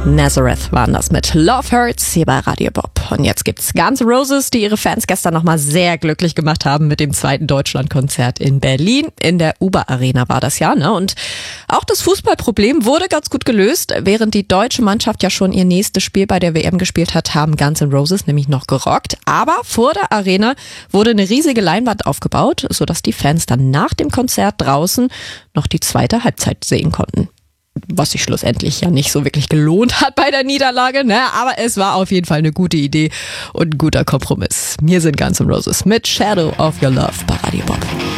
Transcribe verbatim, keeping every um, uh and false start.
Nazareth waren das mit Love Hurts hier bei Radio Bob. Und jetzt gibt's Guns N' Roses, die ihre Fans gestern nochmal sehr glücklich gemacht haben mit dem zweiten Deutschlandkonzert in Berlin. In der Uber Arena war das ja, ne? Und auch das Fußballproblem wurde ganz gut gelöst. Während die deutsche Mannschaft ja schon ihr nächstes Spiel bei der W M gespielt hat, haben Guns N' Roses nämlich noch gerockt. Aber vor der Arena wurde eine riesige Leinwand aufgebaut, sodass die Fans dann nach dem Konzert draußen noch die zweite Halbzeit sehen konnten. Was sich schlussendlich ja nicht so wirklich gelohnt hat bei der Niederlage, ne? Aber es war auf jeden Fall eine gute Idee und ein guter Kompromiss. Hier sind Guns N' Roses mit Shadow of Your Love bei Radio Bob.